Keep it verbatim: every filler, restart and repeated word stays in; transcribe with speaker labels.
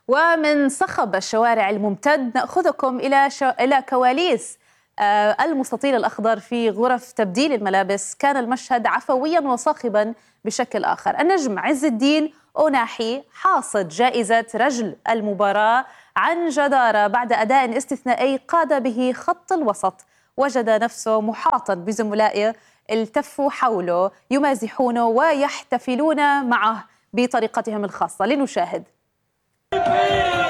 Speaker 1: ومن صخب الشوارع الممتد نأخذكم إلى شو... إلى كواليس آه المستطيل الأخضر في غرف تبديل الملابس. كان المشهد عفويا وصاخبا بشكل آخر. النجم عز الدين أوناحي حاصد جائزة رجل المباراة عن جدارة بعد أداء استثنائي قاد به خط الوسط. وجد نفسه محاطا بزملائه التفوا حوله يمازحونه ويحتفلون معه بطريقتهم الخاصة. لنشاهد.